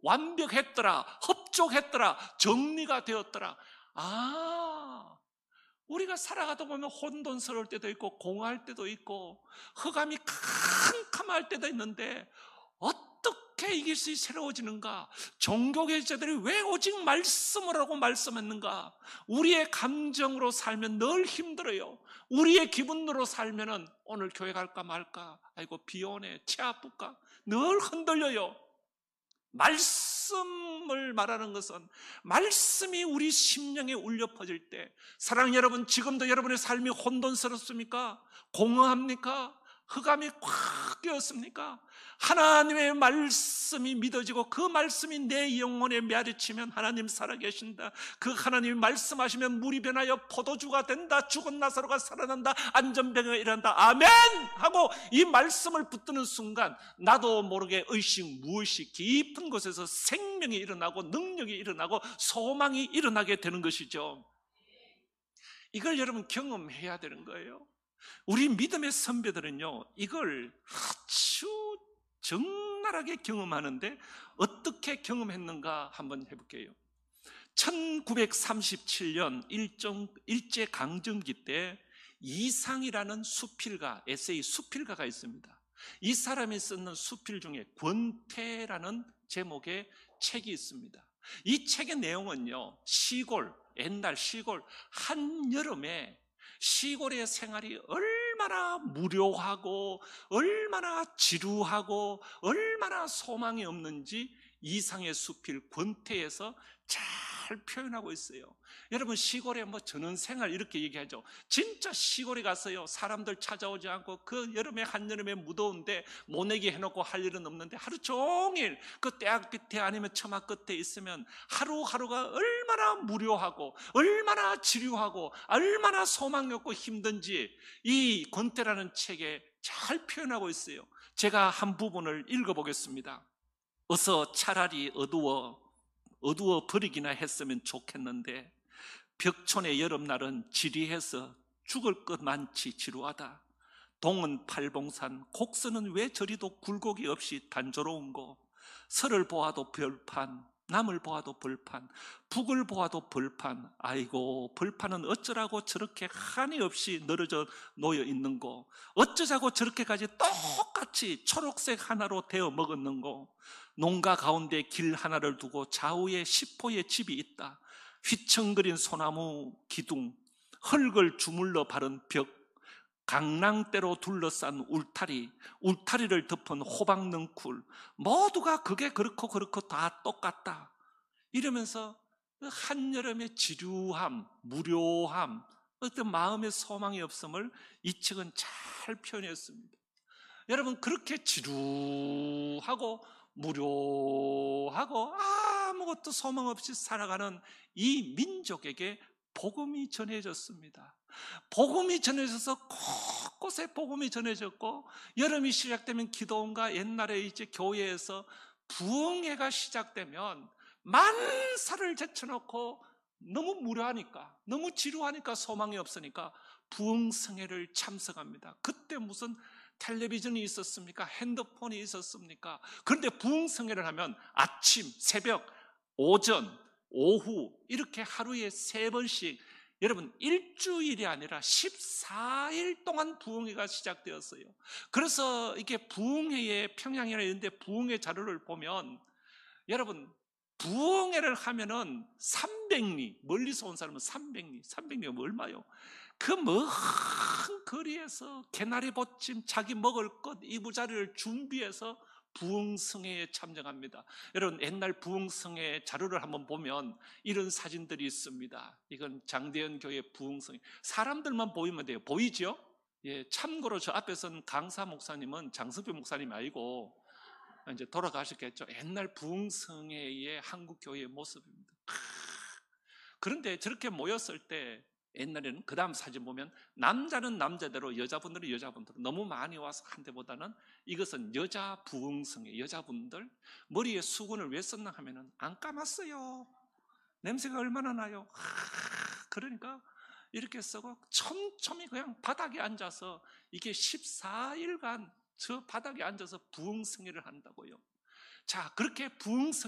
완벽했더라, 협족했더라, 정리가 되었더라. 우리가 살아가다 보면 혼돈스러울 때도 있고 공허할 때도 있고 흑암이 캄캄할 때도 있는데 어떻게 이것이 새로워지는가? 종교의 제자들이 왜 오직 말씀을 하고 말씀했는가? 우리의 감정으로 살면 늘 힘들어요. 우리의 기분으로 살면은 오늘 교회 갈까 말까? 아이고 비 오네, 치 아플까? 늘 흔들려요. 말씀을 말하는 것은 말씀이 우리 심령에 울려 퍼질 때, 사랑하는 여러분, 지금도 여러분의 삶이 혼돈스럽습니까? 공허합니까? 흑암이 꽉 끼었습니까? 하나님의 말씀이 믿어지고 그 말씀이 내 영혼에 메아리치면 하나님 살아계신다. 그 하나님이 말씀하시면 물이 변하여 포도주가 된다. 죽은 나사로가 살아난다. 안전병이 일어난다. 아멘! 하고 이 말씀을 붙드는 순간 나도 모르게 의식 무의식 깊은 곳에서 생명이 일어나고 능력이 일어나고 소망이 일어나게 되는 것이죠. 이걸 여러분 경험해야 되는 거예요. 우리 믿음의 선배들은요, 이걸 아주 적나라하게 경험하는데 어떻게 경험했는가 한번 해볼게요. 1937년 일제강점기 때 이상이라는 수필가, 에세이 수필가가 있습니다. 이 사람이 쓰는 수필 중에 권태라는 제목의 책이 있습니다. 이 책의 내용은요, 시골, 옛날 시골, 한여름에 시골의 생활이 얼마나 무료하고 얼마나 지루하고 얼마나 소망이 없는지 이상의 수필 권태에서 잘 표현하고 있어요. 여러분, 시골에 전원생활 이렇게 얘기하죠. 진짜 시골에 가서요, 사람들 찾아오지 않고 그 여름에 한여름에 무더운데 모내기 해놓고 할 일은 없는데 하루 종일 그 떼약 밑에 아니면 처마 끝에 있으면 하루하루가 얼마나 무료하고 얼마나 지루하고 얼마나 소망이 없고 힘든지 이 권태라는 책에 잘 표현하고 있어요. 제가 한 부분을 읽어보겠습니다. 어서 차라리 어두워 버리기나 했으면 좋겠는데 벽촌의 여름날은 지리해서 죽을 것 많지 지루하다. 동은 팔봉산, 곡선은 왜 저리도 굴곡이 없이 단조로운고. 설을 보아도 별판, 남을 보아도 벌판, 북을 보아도 벌판. 아이고, 벌판은 어쩌라고 저렇게 한이 없이 늘어져 놓여 있는고. 어쩌자고 저렇게까지 똑같이 초록색 하나로 되어 먹었는고. 농가 가운데 길 하나를 두고 좌우에 10호의 집이 있다. 휘청거린 소나무 기둥, 흙을 주물러 바른 벽, 강낭대로 둘러싼 울타리를 덮은 호박넝쿨, 모두가 그게 그렇고 다 똑같다. 이러면서 한여름의 지루함, 무료함, 어떤 마음의 소망이 없음을 이 책은 잘 표현했습니다. 여러분, 그렇게 지루하고 무료하고 아무것도 소망 없이 살아가는 이 민족에게 복음이 전해졌습니다. 복음이 전해져서 곳곳에 복음이 전해졌고, 여름이 시작되면 기도원과 옛날에 이제 교회에서 부흥회가 시작되면 만사를 제쳐놓고 너무 무료하니까, 너무 지루하니까 소망이 없으니까 부흥성회를 참석합니다. 그때 무슨 텔레비전이 있었습니까? 핸드폰이 있었습니까? 그런데 부흥성회를 하면 아침, 새벽, 오전, 오후 이렇게 하루에 3번씩, 여러분 일주일이 아니라 14일 동안 부흥회가 시작되었어요. 그래서 이게 부흥회의 평양이나 이런 데 부흥회 자료를 보면, 여러분 부흥회를 하면은 300리, 멀리서 온 사람은 300리가 얼마요? 그 먼 거리에서 개나리 보침, 자기 먹을 것, 이부자리를 준비해서 부흥성회에 참여합니다. 여러분, 옛날 부흥성회 자료를 한번 보면 이런 사진들이 있습니다. 이건 장대현 교회 부흥성회. 사람들만 보이면 돼요. 보이죠? 예, 참고로 저 앞에 선 강사 목사님은 장성표 목사님이 아니고 이제 돌아가셨겠죠. 옛날 부흥성회의 한국교회의 모습입니다. 그런데 저렇게 모였을 때 옛날에는 그 다음 사진 보면 남자는 남자대로 여자분들은 여자분대로 너무 많이 와서 한데보다는 이것은 여자 부흥성회, 여자분들 머리에 수건을 왜 썼나 하면은 안 감았어요. 냄새가 얼마나 나요. 그러니까 이렇게 쓰고 촘촘히 그냥 바닥에 앉아서 이게 14일간 저 바닥에 앉아서 부흥성회를 한다고요. 자, 그렇게 부흥성회